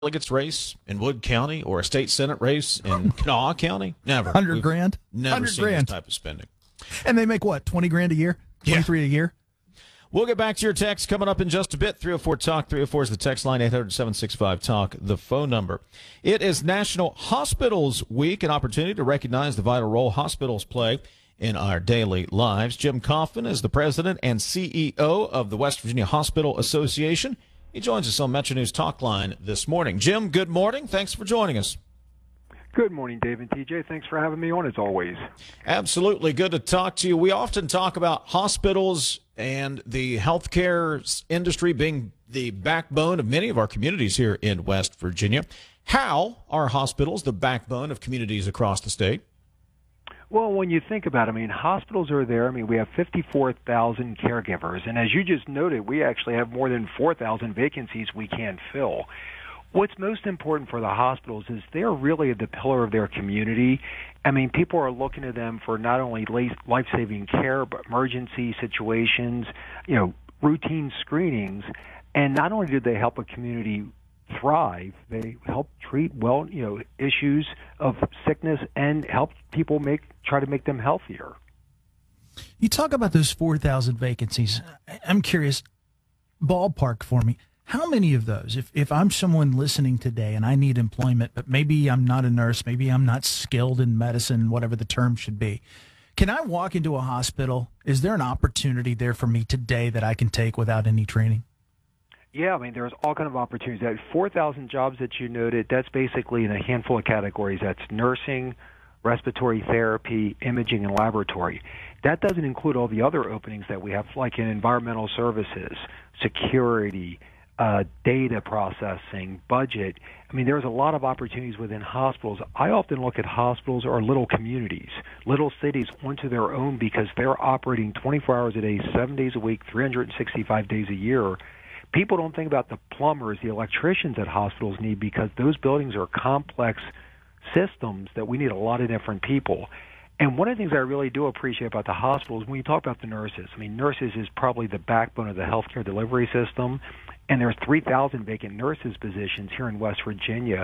delegates race in Wood County or a state senate race in Kanawha County? Never. 100 grand? Never 100 seen grand. this type of spending. And they make what, 20 grand a year? 23 a year? We'll get back to your text coming up in just a bit. 304-TALK. 304 is the text line, 800-765-TALK, the phone number. It is National Hospitals Week, an opportunity to recognize the vital role hospitals play in our daily lives. Jim Kaufman is the president and CEO of the West Virginia Hospital Association. He joins us on Metro News Talk Line this morning. Jim, good morning. Thanks for joining us. Good morning, Dave and TJ. Thanks for having me on, as always. Absolutely. Good to talk to you. We often talk about hospitals and the healthcare industry being the backbone of many of our communities here in West Virginia. How are hospitals the backbone of communities across the state? Well, when you think about it, hospitals are there. We have 54,000 caregivers. And as you just noted, we actually have more than 4,000 vacancies we can't fill. What's most important for the hospitals is they're really the pillar of their community. People are looking to them for not only life-saving care, but emergency situations, routine screenings. And not only do they help a community thrive, they help treat issues of sickness and help people try to make them healthier. You talk about those 4,000 vacancies. I'm curious, ballpark for me. How many of those, if I'm someone listening today and I need employment, but maybe I'm not a nurse, maybe I'm not skilled in medicine, whatever the term should be, can I walk into a hospital? Is there an opportunity there for me today that I can take without any training? Yeah, there's all kind of opportunities. That 4,000 jobs that you noted, that's basically in a handful of categories. That's nursing, respiratory therapy, imaging, and laboratory. That doesn't include all the other openings that we have, like in environmental services, security, data processing, budget. There's a lot of opportunities within hospitals. I often look at hospitals or little communities, little cities onto their own because they're operating 24 hours a day, 7 days a week, 365 days a year. People don't think about the plumbers, the electricians that hospitals need because those buildings are complex systems that we need a lot of different people. And one of the things I really do appreciate about the hospitals, when you talk about the nurses, nurses is probably the backbone of the healthcare delivery system, and there's 3,000 vacant nurses positions here in West Virginia,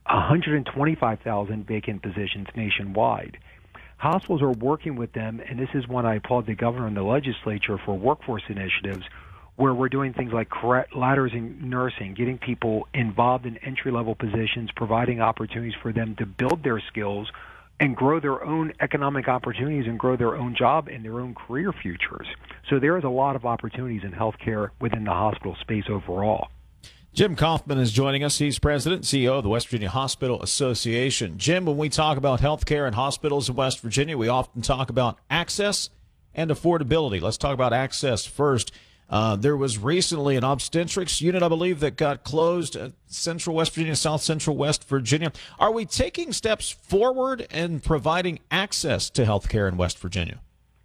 125,000 vacant positions nationwide. Hospitals are working with them, and this is when I applaud the governor and the legislature for workforce initiatives, where we're doing things like ladders in nursing, getting people involved in entry-level positions, providing opportunities for them to build their skills and grow their own economic opportunities and grow their own job and their own career futures. So there is a lot of opportunities in healthcare within the hospital space overall. Jim Kaufman is joining us. He's president and CEO of the West Virginia Hospital Association. Jim, when we talk about healthcare and hospitals in West Virginia, we often talk about access and affordability. Let's talk about access first. There was recently an obstetrics unit, I believe, that got closed at Central West Virginia, South Central West Virginia. Are we taking steps forward in providing access to health care in West Virginia?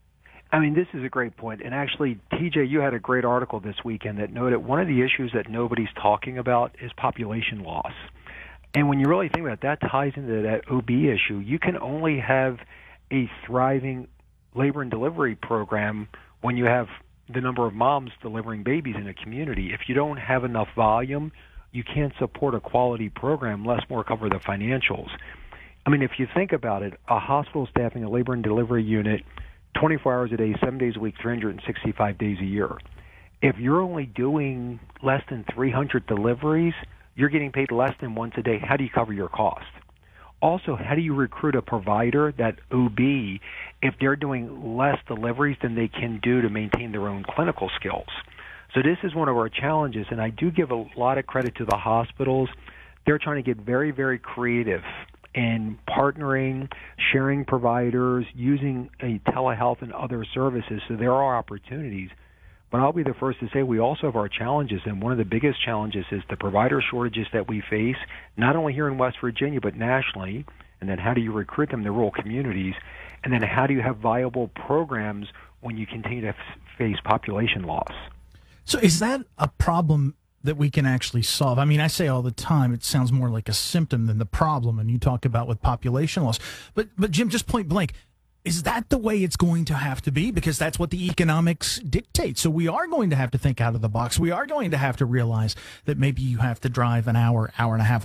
This is a great point. And actually, TJ, you had a great article this weekend that noted one of the issues that nobody's talking about is population loss. And when you really think about it, that ties into that OB issue. You can only have a thriving labor and delivery program when you have the number of moms delivering babies in a community. If you don't have enough volume, you can't support a quality program, less more cover the financials. If you think about it, a hospital staffing a labor and delivery unit 24 hours a day, 7 days a week, 365 days a year. If you're only doing less than 300 deliveries, you're getting paid less than once a day. How do you cover your cost? Also, how do you recruit a provider, that OB, if they're doing less deliveries than they can do to maintain their own clinical skills? So this is one of our challenges, and I do give a lot of credit to the hospitals. They're trying to get very, very creative in partnering, sharing providers, using telehealth and other services. So there are opportunities. But I'll be the first to say we also have our challenges, and one of the biggest challenges is the provider shortages that we face, not only here in West Virginia, but nationally, and then how do you recruit them in the rural communities, and then how do you have viable programs when you continue to face population loss? So is that a problem that we can actually solve? I say all the time, it sounds more like a symptom than the problem, and you talk about with population loss. But Jim, just point blank, Is that the way it's going to have to be? Because that's what the economics dictate. So we are going to have to think out of the box. We are going to have to realize that maybe you have to drive an hour, hour and a half